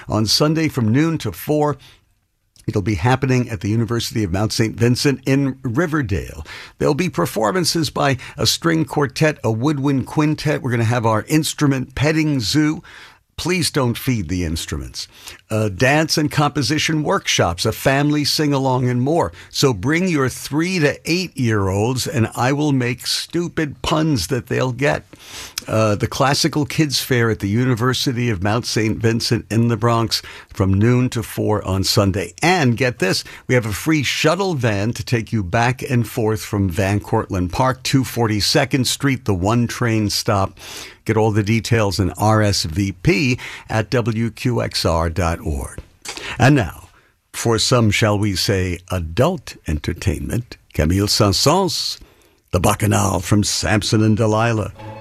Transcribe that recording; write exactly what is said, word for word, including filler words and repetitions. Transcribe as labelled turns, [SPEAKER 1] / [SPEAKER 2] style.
[SPEAKER 1] on Sunday from noon to four. It'll be happening at the University of Mount Saint Vincent in Riverdale. There'll be performances by a string quartet, a woodwind quintet. We're going to have our instrument petting zoo. Please don't feed the instruments. Uh, dance and composition workshops, a family sing-along, and more. So bring your three to eight-year-olds, and I will make stupid puns that they'll get. Uh, the Classical Kids Fair at the University of Mount Saint Vincent in the Bronx from noon to four on Sunday. And get this, we have a free shuttle van to take you back and forth from Van Cortlandt Park, two forty-second Street, the one train stop. Get all the details and R S V P at W Q X R dot org. And now, for some, shall we say, adult entertainment, Camille Saint-Saëns, the Bacchanal from Samson and Delilah.